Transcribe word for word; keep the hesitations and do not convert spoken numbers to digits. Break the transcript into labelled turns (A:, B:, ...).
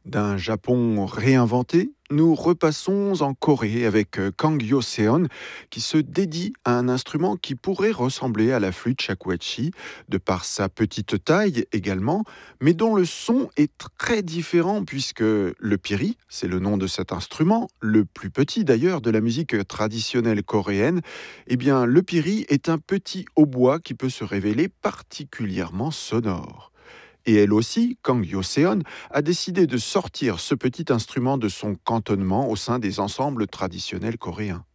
A: D'un Japon réinventé, nous repassons en Corée avec euh, Kang Yo-seon qui se dédie à un instrument qui pourrait ressembler à la flûte shakuhachi de par sa petite taille également, mais dont le son est très différent puisque le piri, c'est le nom de cet instrument, le plus petit d'ailleurs de la musique traditionnelle coréenne, eh bien le piri est un petit hautbois qui peut se révéler particulièrement sonore. Et elle aussi, Kang Yo-seon, a décidé de sortir ce petit instrument de son cantonnement au sein des ensembles traditionnels coréens.